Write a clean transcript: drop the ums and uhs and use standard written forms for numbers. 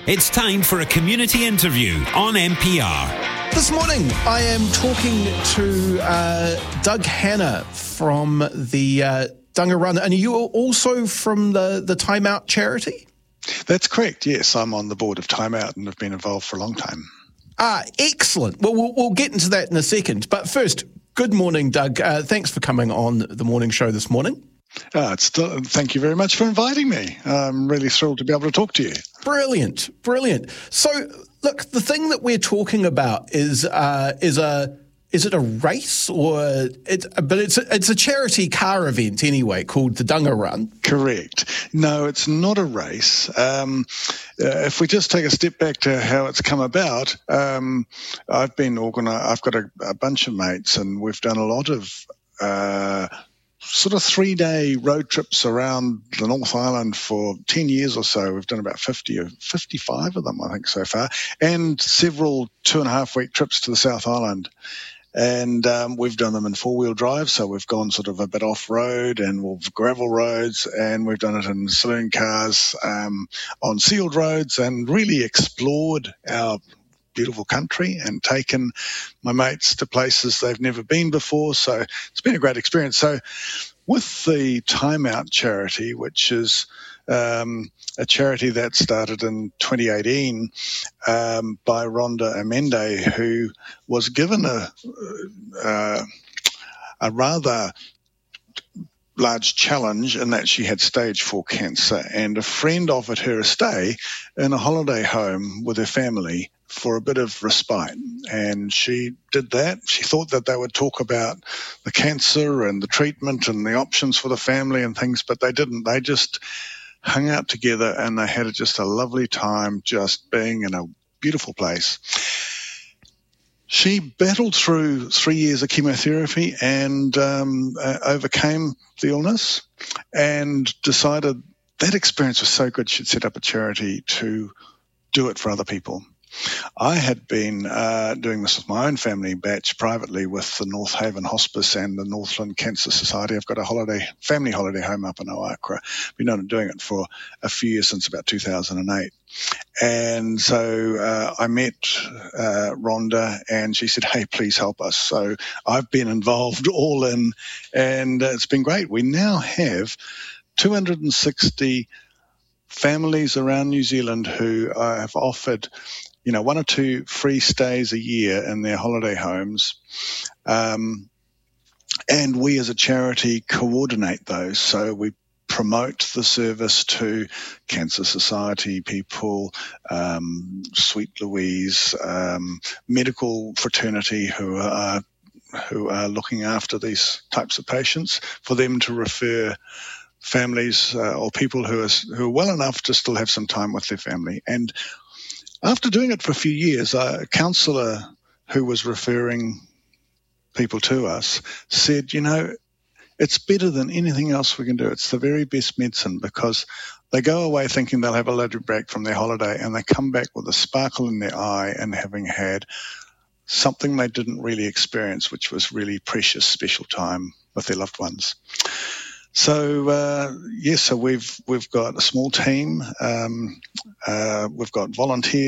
It's time for a community interview on MPR. This morning, I am talking to Doug Hanna from the Dunga Run. And are you also from the Time Out charity? That's correct, yes. I'm on the board of Time Out and have been involved for a long time. Excellent. Well, we'll get into that in a second. But first, good morning, Doug. Thanks for coming on the morning show this morning. Thank you very much for inviting me. I'm really thrilled to be able to talk to you. Brilliant. So, look, the thing that we're talking about is it a race or it's a charity car event anyway called the Dunga Run? Correct. No, it's not a race. If we just take a step back to how it's come about, I've got a bunch of mates and we've done a lot of sort of 3-day road trips around the North Island for 10 years or so. We've done about 50 or 55 of them, I think, so far, and several 2.5-week trips to the South Island. And we've done them in 4-wheel drive, so we've gone sort of a bit off-road and we've gravel roads, and we've done it in saloon cars on sealed roads and really explored our beautiful country and taken my mates to places they've never been before. So it's been a great experience. So with the Time Out charity, which is a charity that started in 2018 by Rhonda Amende, who was given a rather large challenge in that she had stage 4 cancer, and a friend offered her a stay in a holiday home with her family for a bit of respite, and she did that. She thought that they would talk about the cancer and the treatment and the options for the family and things, but they didn't. They just hung out together and they had just a lovely time just being in a beautiful place. She battled through 3 years of chemotherapy and overcame the illness and decided that experience was so good she'd set up a charity to do it for other people. I had been doing this with my own family batch privately with the North Haven Hospice and the Northland Cancer Society. I've got a family holiday home up in Oakra. Been doing it for a few years, since about 2008. And so I met Rhonda and she said, hey, please help us. So I've been involved all in, and it's been great. We now have 260 families around New Zealand who have offered 1 or 2 free stays a year in their holiday homes. And we as a charity coordinate those. So we promote the service to Cancer Society people, Sweet Louise, medical fraternity who are looking after these types of patients, for them to refer families or people who are well enough to still have some time with their family. And after doing it for a few years, a counsellor who was referring people to us said, it's better than anything else we can do. It's the very best medicine, because they go away thinking they'll have a loaded break from their holiday and they come back with a sparkle in their eye and having had something they didn't really experience, which was really precious, special time with their loved ones. So so we've got a small team. We've got volunteers.